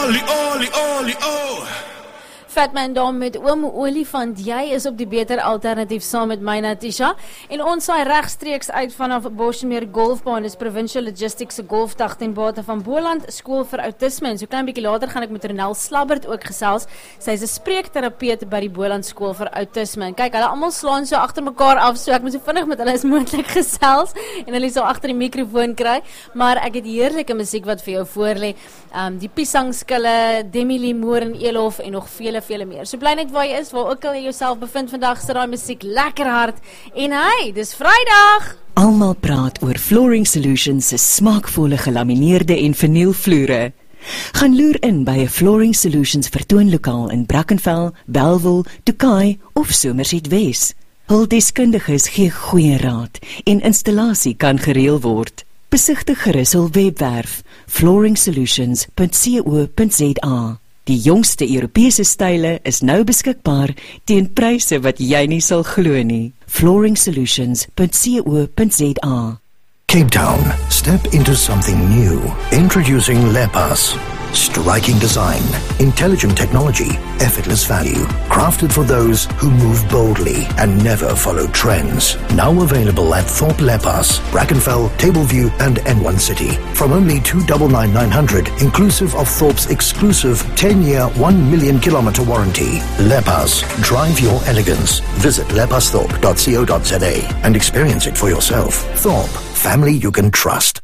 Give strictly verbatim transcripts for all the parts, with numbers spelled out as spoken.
olie, olie, olie, oh. Fatman Dom met Oom Olifant, jy is op die beter alternatief saam met my Natisha en ons saai regstreeks uit vanaf Bosmeer Golfbaan, dis Provincial Logistics se golfdag ten bate van Boland Skool vir Autisme en so klein bietjie later gaan ek met Ronel Slabbert ook gesels. Sy is 'n spreekterapeut by die Boland Skool vir Autisme en kyk, hulle almal slaan so agter mekaar af, so ek moet so vinnig met hulle as moontlik gesels en hulle sal agter die mikrofoon kry, maar ek het heerlike musiek wat vir jou voorlê, um, die Piesangskille, Demi Lee Moore en Elof en nog vele vele meer. So bly net waar jy is, waar ook al jy jouself bevind vandag, sit daai musiek lekker hard. En hey, dis Vrydag. Almal praat oor Flooring Solutions se smaakvolle gelamineerde en vernielvloere. Gaan loer in by 'n Flooring Solutions vertoonlokaal in Brackenfell, Bellville, Tokai of Somerset Wes. Hul deskundiges gee goeie raad en installasie kan gereël word. Besigtig gerus hul webwerf flooring solutions punt co punt za. Die jongste Europese style is nou beskikbaar teen pryse wat jy nie sal glo nie. flooring solutions punt co punt za. Cape Town, step into something new. Introducing Lepas. Striking design, intelligent technology, effortless value. Crafted for those who move boldly and never follow trends. Now available at Thorpe Lepas, Brackenfell, Tableview and N one City. From only two hundred ninety-nine hundred, inclusive of Thorpe's exclusive ten-year, one million kilometer warranty. Lepas, drive your elegance. Visit lepasthorpe dot co dot za and experience it for yourself. Thorpe, family you can trust.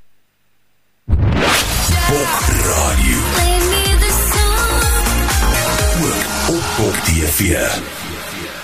Bok Radio. Ook op Bok T V.